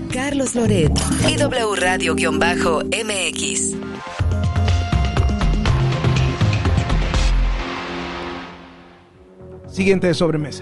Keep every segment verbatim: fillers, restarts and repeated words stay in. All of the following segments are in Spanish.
Carlos Loret y W Radio-M X. Siguiente de sobremesa.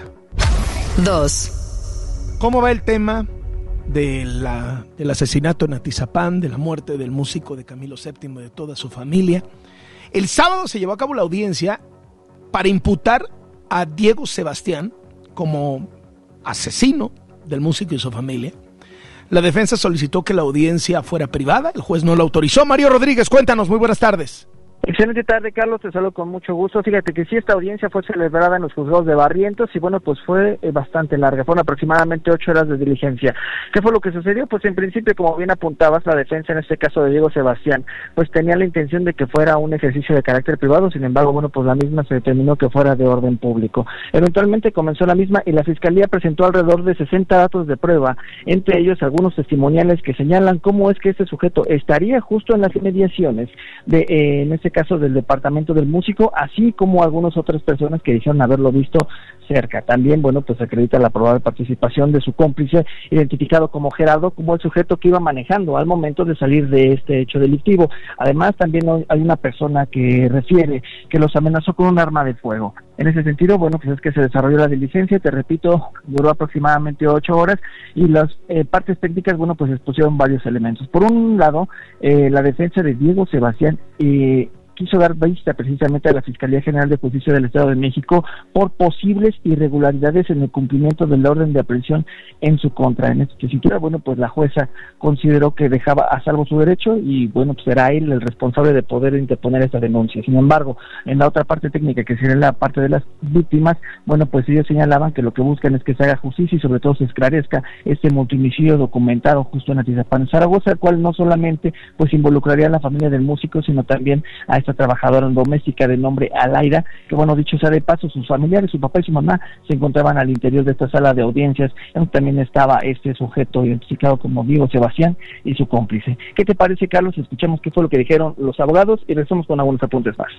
Dos. ¿Cómo va el tema de la, del asesinato en Atizapán, de la muerte del músico de Camilo séptimo y de toda su familia? El sábado se llevó a cabo la audiencia para imputar a Diego Sebastián como asesino del músico y su familia. La defensa solicitó que la audiencia fuera privada, el juez no la autorizó. Mario Rodríguez, cuéntanos, muy buenas tardes. Excelente tarde, Carlos, te saludo con mucho gusto. Fíjate que sí, esta audiencia fue celebrada en los juzgados de Barrientos y bueno, pues fue eh, bastante larga, fueron aproximadamente ocho horas de diligencia. ¿Qué fue lo que sucedió? Pues en principio, como bien apuntabas, la defensa en este caso de Diego Sebastián, pues tenía la intención de que fuera un ejercicio de carácter privado, sin embargo, bueno, pues la misma se determinó que fuera de orden público. Eventualmente comenzó la misma y la Fiscalía presentó alrededor de sesenta datos de prueba, entre ellos algunos testimoniales que señalan cómo es que este sujeto estaría justo en las inmediaciones de, eh, en este caso del departamento del músico, así como algunas otras personas que dijeron haberlo visto cerca. También, bueno, pues acredita la probable participación de su cómplice, identificado como Gerardo, como el sujeto que iba manejando al momento de salir de este hecho delictivo. Además, también hay una persona que refiere que los amenazó con un arma de fuego. En ese sentido, bueno, pues es que se desarrolló la diligencia, te repito, duró aproximadamente ocho horas y las eh, partes técnicas, bueno, pues expusieron varios elementos. Por un lado, eh, la defensa de Diego Sebastián eh, quiso dar vista precisamente a la Fiscalía General de Justicia del Estado de México por posibles irregularidades en el cumplimiento del orden de aprehensión en su contra. En este sentido, bueno, pues la jueza consideró que dejaba a salvo su derecho y, bueno, pues será él el responsable de poder interponer esta denuncia. Sin embargo, en la otra parte técnica, que sería la parte de las víctimas, bueno, pues ellos señalaban que lo que buscan es que se haga justicia y sobre todo se esclarezca este multihomicidio documentado justo en Atizapán, Zaragoza, el cual no solamente pues involucraría a la familia del músico, sino también a esta trabajadora doméstica de nombre Alaira, que bueno, dicho sea de paso, sus familiares, su papá y su mamá se encontraban al interior de esta sala de audiencias, donde también estaba este sujeto identificado como Diego Sebastián y su cómplice. ¿Qué te parece, Carlos? Escuchamos qué fue lo que dijeron los abogados y regresamos con algunos apuntes más.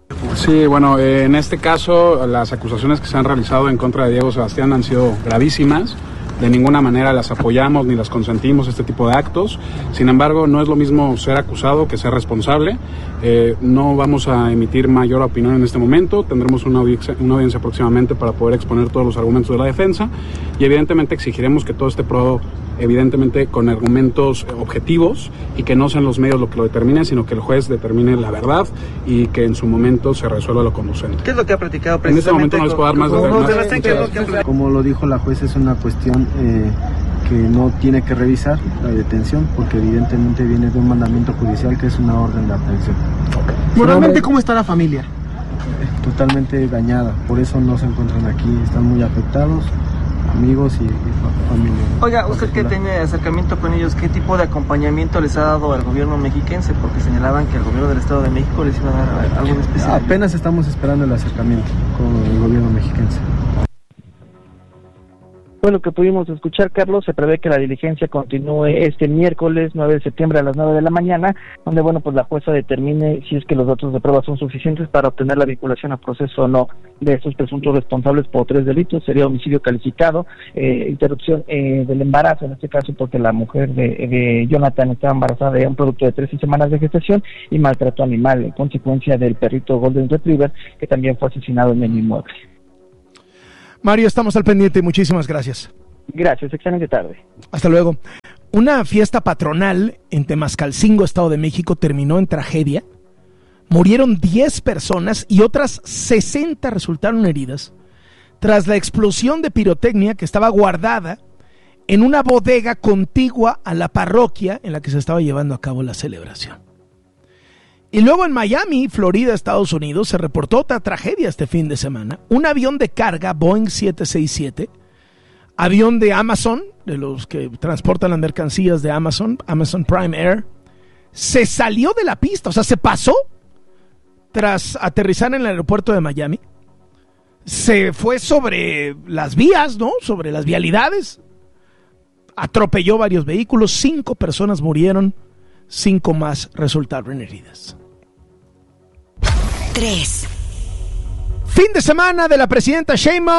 Sí, bueno, eh, en este caso las acusaciones que se han realizado en contra de Diego Sebastián han sido gravísimas. De ninguna manera las apoyamos ni las consentimos, este tipo de actos. Sin embargo, no es lo mismo ser acusado que ser responsable. Eh, no vamos a emitir mayor opinión en este momento. Tendremos una audiencia, una audiencia próximamente para poder exponer todos los argumentos de la defensa y evidentemente exigiremos que todo esté probado, evidentemente con argumentos objetivos y que no sean los medios lo que lo determinen, sino que el juez determine la verdad y que en su momento se resuelva lo conducente. ¿Qué es lo que ha platicado precisamente? En este momento no les puedo dar más detalles. Como lo dijo la juez, es una cuestión eh, que no tiene que revisar la detención porque evidentemente viene de un mandamiento judicial que es una orden de aprehensión. Moralmente, ¿cómo está la familia? Totalmente dañada, por eso no se encuentran aquí, están muy afectados, amigos y, y familia. Oiga, usted que tiene acercamiento con ellos, ¿qué tipo de acompañamiento les ha dado al gobierno mexiquense? Porque señalaban que el gobierno del Estado de México les iba a dar algo especial. Apenas estamos esperando el acercamiento con el gobierno mexiquense. Fue lo que pudimos escuchar, Carlos. Se prevé que la diligencia continúe este miércoles nueve de septiembre a las nueve de la mañana, donde, bueno, pues la jueza determine si es que los datos de prueba son suficientes para obtener la vinculación a proceso o no de estos presuntos responsables por tres delitos. Sería homicidio calificado, eh, interrupción eh, del embarazo, en este caso porque la mujer de, de Jonathan estaba embarazada de un producto de trece semanas de gestación, y maltrato animal en consecuencia del perrito Golden Retriever, que también fue asesinado en el inmueble. Mario, estamos al pendiente. Muchísimas gracias. Gracias, excelente tarde. Hasta luego. Una fiesta patronal en Temascalcingo, Estado de México, terminó en tragedia. Murieron diez personas y otras sesenta resultaron heridas tras la explosión de pirotecnia que estaba guardada en una bodega contigua a la parroquia en la que se estaba llevando a cabo la celebración. Y luego en Miami, Florida, Estados Unidos, se reportó otra tragedia este fin de semana. Un avión de carga Boeing siete sesenta y siete, avión de Amazon, de los que transportan las mercancías de Amazon, Amazon Prime Air, se salió de la pista, o sea, se pasó tras aterrizar en el aeropuerto de Miami. Se fue sobre las vías, ¿no? Sobre las vialidades. Atropelló varios vehículos, cinco personas murieron, cinco más resultaron heridas. tres. Fin de semana de la presidenta Sheinbaum.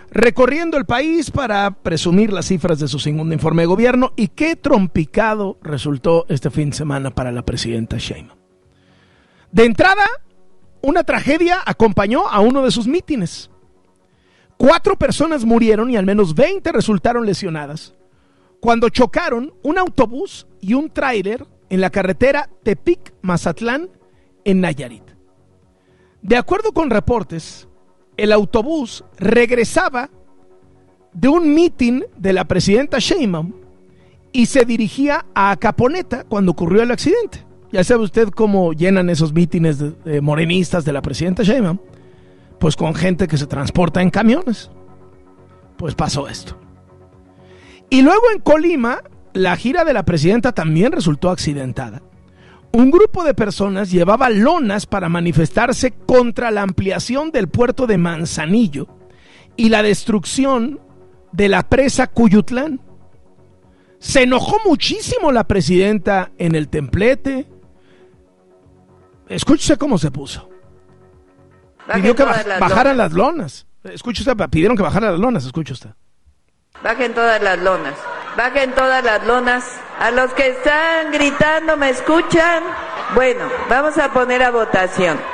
recorriendo el país para presumir las cifras de su segundo informe de gobierno. Y qué trompicado resultó este fin de semana para la presidenta Sheinbaum. De entrada, una tragedia acompañó a uno de sus mítines. Cuatro personas murieron y al menos veinte resultaron lesionadas cuando chocaron un autobús y un tráiler en la carretera Tepic-Mazatlán en Nayarit. De acuerdo con reportes, el autobús regresaba de un mitin de la presidenta Sheinbaum y se dirigía a Caponeta cuando ocurrió el accidente. Ya sabe usted cómo llenan esos mítines de, de morenistas de la presidenta Sheinbaum, pues con gente que se transporta en camiones. Pues pasó esto. Y luego en Colima, la gira de la presidenta también resultó accidentada. Un grupo de personas llevaba lonas para manifestarse contra la ampliación del puerto de Manzanillo y la destrucción de la presa Cuyutlán. Se enojó muchísimo la presidenta en el templete. Escúchese cómo se puso. Pidió que baj- las bajaran lonas. las lonas. Escuche usted, pidieron que bajaran las lonas, escuche usted. Bajen todas las lonas. Bajen todas las lonas. A los que están gritando, ¿me escuchan? Bueno, vamos a poner a votación.